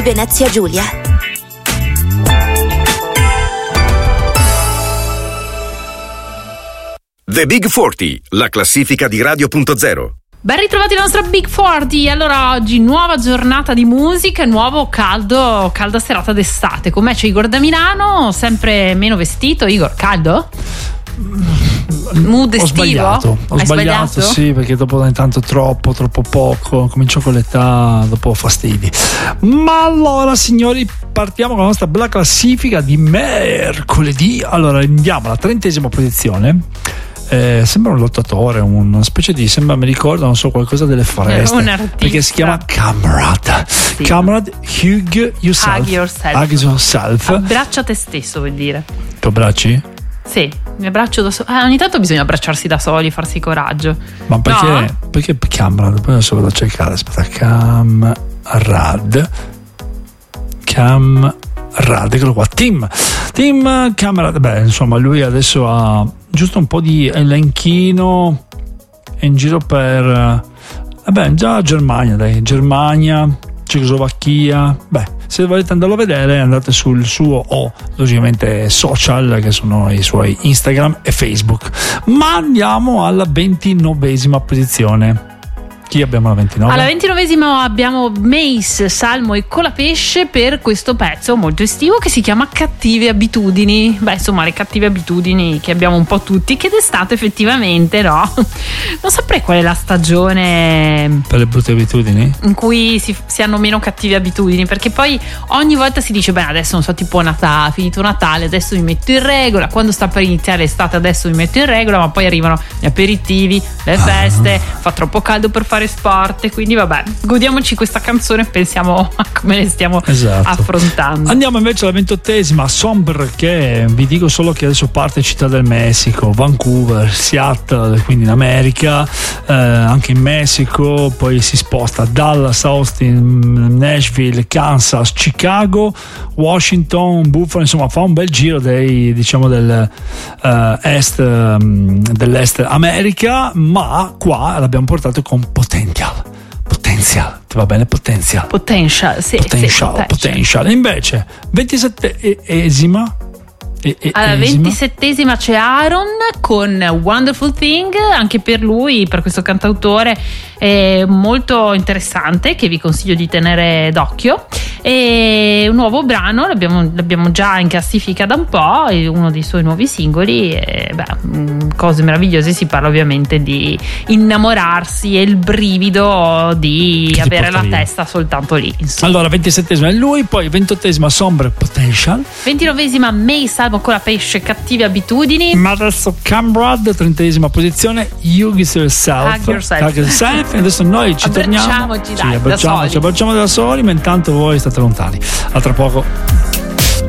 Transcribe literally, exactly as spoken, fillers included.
Venezia Giulia. The Big quaranta, la classifica di Radio punto zero. Ben ritrovati la nostra Big quaranta. Allora, oggi nuova giornata di musica, nuovo caldo, calda serata d'estate. Con me c'è Igor da Milano, sempre meno vestito. Igor, caldo? Mood estivo? Ho sbagliato, ho Hai sbagliato, sbagliato? Sì, perché dopo intanto troppo, troppo poco, comincio con l'età, dopo fastidi. Ma allora, signori, partiamo con la nostra bella classifica di mercoledì. Allora, andiamo alla trentesima posizione. Eh, sembra un lottatore, una specie di, sembra, mi ricordo, non so, qualcosa delle foreste, un artista, perché si chiama Camrad. Sì. Camrad, hug yourself. Hug yourself. Hug yourself. Abbraccia te stesso, vuol dire. Tu abbracci? Sì, mi abbraccio da solo. Ah, ogni tanto bisogna abbracciarsi da soli, farsi coraggio. Ma perché? No? Perché Camrad? Poi adesso vado a cercare. Aspetta, Camrad. Camrad, eccolo qua. Tim. Tim Camrad. Beh, insomma, lui adesso ha giusto un po' di elenchino in giro per. Vabbè, già Germania, dai. Germania, Cecoslovacchia. Beh, se volete andarlo a vedere, andate sul suo o logicamente social, che sono i suoi Instagram e Facebook. Ma andiamo alla ventinovesima posizione. Chi abbiamo alla ventinove? Alla ventinovesima abbiamo Mace, Salmo e Colapesce per questo pezzo molto estivo che si chiama Cattive Abitudini. Beh, insomma, le cattive abitudini che abbiamo un po' tutti, che d'estate effettivamente, no? Non saprei qual è la stagione Per le brutte abitudini? in cui si, si hanno meno cattive abitudini, perché poi ogni volta si dice, beh, adesso non so, tipo Natale, finito Natale, adesso mi metto in regola, quando sta per iniziare l'estate adesso mi metto in regola, ma poi arrivano gli aperitivi, le feste, ah. fa troppo caldo per fare sport, e quindi vabbè, godiamoci questa canzone e pensiamo a come le stiamo esatto. affrontando. Andiamo invece alla ventottesima, Sombre, che vi dico solo che adesso parte Città del Messico, Vancouver, Seattle, quindi in America, eh, anche in Messico, poi si sposta a Dallas, Austin, Nashville, Kansas, Chicago, Washington, Buffalo, insomma fa un bel giro dei, diciamo del uh, est, um, dell'est America, ma qua l'abbiamo portato con Potential. Potential, ti va bene? Potential. Potential, sì, Potential, sì, potential. Invece, ventisettesima. E, e, alla esima. ventisettesima c'è Aaron con Wonderful Thing, anche per lui, per questo cantautore è molto interessante, che vi consiglio di tenere d'occhio. E un nuovo brano, l'abbiamo, l'abbiamo già in classifica da un po', è uno dei suoi nuovi singoli, e, beh, cose meravigliose. Si parla ovviamente di innamorarsi e il brivido di che avere la via. testa soltanto lì, insomma. Allora, ventisettesima è lui, poi ventottesima Sombre, Potential, ventinovesima May, Salmo Colapesce, Cattive Abitudini. ma adesso Camrad, trentesima posizione, Hug Yourself, Hug Yourself. Hug Yourself. E adesso noi ci torniamo, Abbracciamoci, sì, dai, da abbracciamoci, soli. abbracciamo da soli, ma intanto voi state lontani. A tra poco.